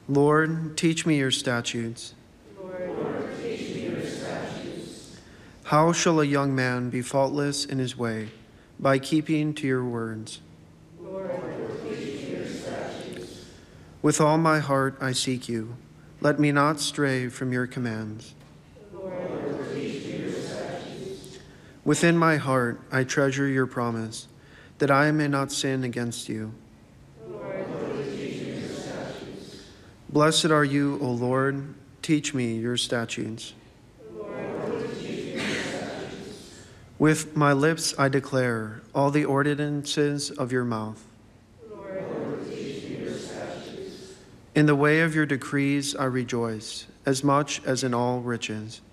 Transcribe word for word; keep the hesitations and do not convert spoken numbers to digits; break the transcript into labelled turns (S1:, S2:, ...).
S1: Lord, teach me your statutes.
S2: Lord, teach me your statutes.
S1: How shall a young man be faultless in his way? By keeping to your words.
S2: Lord, teach me your statutes.
S1: With all my heart I seek you. Let me not stray from your commands.
S2: Lord, teach me your statutes.
S1: Within my heart I treasure your promise, that I may not sin against you.
S2: Lord, teach me your statutes.
S1: Blessed are you, O Lord. Teach me your statutes.
S2: Lord, teach me your statutes.
S1: With my lips I declare all the ordinances of your mouth.
S2: Lord, teach me your statutes.
S1: In the way of your decrees I rejoice, as much as in all riches.